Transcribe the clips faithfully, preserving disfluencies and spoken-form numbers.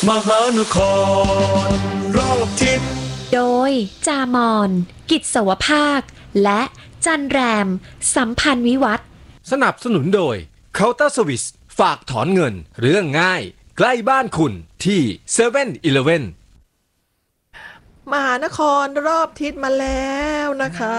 มหานครรอบทิศโดยจามอนกิจสวภาคและจันแรมสัมพันธ์วิวัฒน์สนับสนุนโดย เคาน์เตอร์ Service ฝากถอนเงินเรื่องง่ายใกล้บ้านคุณที่ เซเว่น อีเลฟเว่นมหานครรอบทิศมาแล้วนะคะ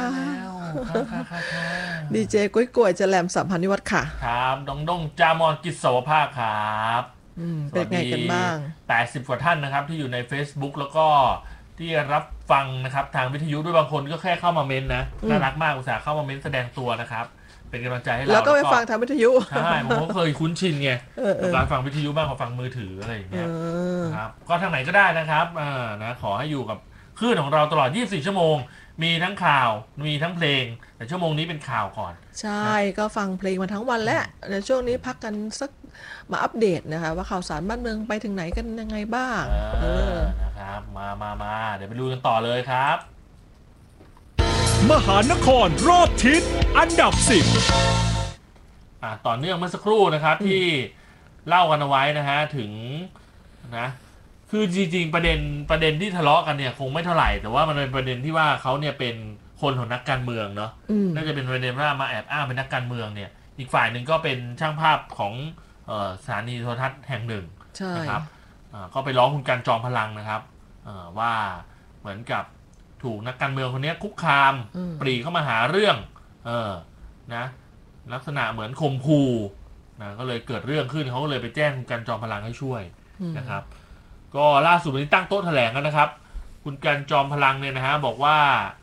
ดีเจกุ้ยกล้วยจะแหลมสัมพันธ์นิวัฒน์ค่ะครับดงดงจามอนกิจสวภาคครับเป็นไงกันบ้างแปดสิบกว่าท่านนะครับที่อยู่ใน Facebook แล้วก็ที่รับฟังนะครับทางวิทยุด้วยบางคนก็แค่เข้ามาเม้นนะน่ารักมากอุตส่าห์เข้ามาเม้นแสดงตัวนะครับเป็นกำลังใจให้เราแล้วก็ไปฟังทางวิทยุใช่ผมก็เคยคุ้นชินไงการฟังวิทยุบ้างกว่าฟังมือถืออะไรอย่างเงี้ยครับก็ทางไหนก็ได้นะครับอ่านะขอให้อยู่กับคลื่นของเราตลอดยี่สิบสี่ชั่วโมงมีทั้งข่าวมีทั้งเพลงแต่ชั่วโมงนี้เป็นข่าวก่อนใช่ก็ฟังเพลงมาทั้งวันแล้วในช่วงนี้พักกันสักมาอัปเดตนะคะว่าข่าวสารบ้านเมืองไปถึงไหนกันยังไงบ้างเออนะครับมามามาเดี๋ยวไปดูกันต่อเลยครับมหานครรอบทิศอันดับสิบอ่าต่อเนื่องเมื่อสักครู่นะครับที่เล่ากันเอาไว้นะฮะถึงนะคือจริงๆประเด็นประเด็นที่ทะเลาะกันเนี่ยคงไม่เท่าไหร่แต่ว่ามันเป็นประเด็นที่ว่าเขาเนี่ยเป็นคนของนักการเมืองเนาะน่าจะเป็นประเด็นว่ามาแอบอ้างเป็นนักการเมืองเนี่ยอีกฝ่ายหนึ่งก็เป็นช่างภาพของสถานีโทรทัศน์แห่งหนึ่งนะครับก็ไปร้องคุณการจอมพลังนะครับว่าเหมือนกับถูกนักการเมืองคนนี้คุกคามปรีเข้ามาหาเรื่องเออนะลักษณะเหมือนข่มขู่นะก็เลยเกิดเรื่องขึ้นเขาก็เลยไปแจ้งคุณการจอมพลังให้ช่วยนะครับก็ล่าสุดวันนี้ตั้งโต๊ะแถลงกันนะครับคุณการจอมพลังเนี่ยนะฮะบอกว่า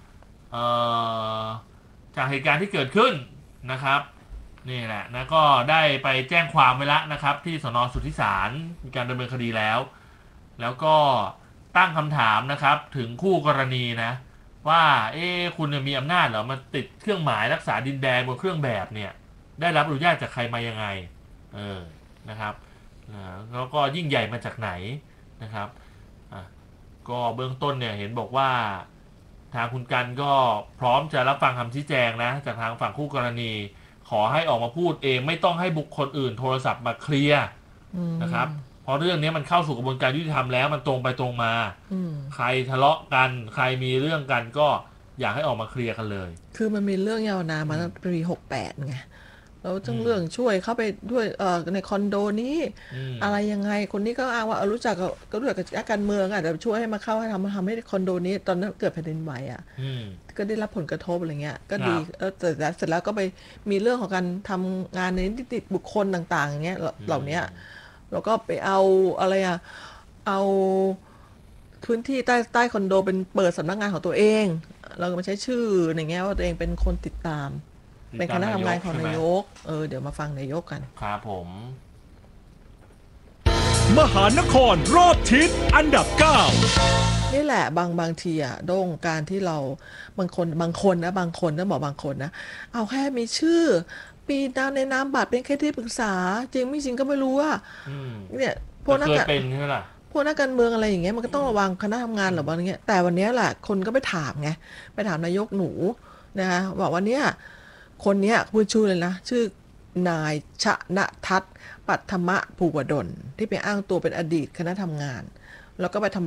จากเหตุการณ์ที่เกิดขึ้นนะครับนี่แหละนะก็ได้ไปแจ้งความไว้แล้วนะครับที่สน.สุทธิสารมีการดำเนินคดีแล้วแล้วก็ตั้งคำถามนะครับถึงคู่กรณีนะว่าเอ๊ะคุณมีอำนาจเหรอมาติดเครื่องหมายรักษาดินแดนบนเครื่องแบบเนี่ยได้รับอนุญาตจากใครมายังไงเออนะครับแล้วก็ยิ่งใหญ่มาจากไหนนะครับอ่ะก็เบื้องต้นเนี่ยเห็นบอกว่าทางคุณกันก็พร้อมจะรับฟังคำชี้แจงนะจากทางฝั่งคู่กรณีขอให้ออกมาพูดเองไม่ต้องให้บุคคลอื่นโทรศัพท์มาเคลียร์นะครับเพราะเรื่องนี้มันเข้าสู่กระบวนการยุติธรรมแล้วมันตรงไปตรงมาใครทะเลาะกันใครมีเรื่องกันก็อยากให้ออกมาเคลียร์กันเลยคือมันมีเรื่องยาวนานมาตั้งแต่ปีหกแปดไงแล้วจังเรื่องช่วยเข้าไปด้วยเอ่อในคอนโดนี้อะไรยังไงคนนี้ก็อ้างว่ารู้จักก็รู้จักกับนักการเมืองอ่ะแต่ช่วยให้มาเข้าให้ทำทำให้คอนโดนี้ตอนนั้นเกิดแผ่นดินไหวอ่ะก็ได้รับผลกระทบอะไรเงี้ยก็ดีแล้วแต่เสร็จแล้วก็ไปมีเรื่องของการทำงานในนิติบุคคลต่างๆอย่างเงี้ยเหล่านี้แล้วก็ไปเอาอะไรอ่ะเอาพื้นที่ใต้ใต้คอนโดเป็นเปิดสำนักงานของตัวเองเราก็มาใช้ชื่ออย่างเงี้ยว่าตัวเองเป็นคนติดตามเป็นคณะทำงานของนายกเออเดี๋ยวมาฟังนายกกันครับผมมหานครรอบทิศอันดับเก้านี่แหละบางบางทีอ่ะโด่งการที่เราบางคนบางคนนะบางคนนะบอกบางคนนะเอาแค่มีชื่อปีนามในนามบัตรเป็นแค่ที่ปรึกษาจริงไม่จริงก็ไม่รู้ว่าเนี่ยพวกนักการเป็นใช่ไหมพวกนักการเมืองอะไรอย่างเงี้ยมันก็ต้องระวังคณะทำงานหรือว่าอะไรเงี้ยแต่วันนี้แหละคนก็ไปถามไงไปถามนายกหนูนะคะบอกว่าเนี่ยคนนี้พูดชื่อเลยนะชื่อนายชนะทัศน์ปัทมภูวดลที่ไปอ้างตัวเป็นอดีตคณะทำงานแล้วก็ไปทำ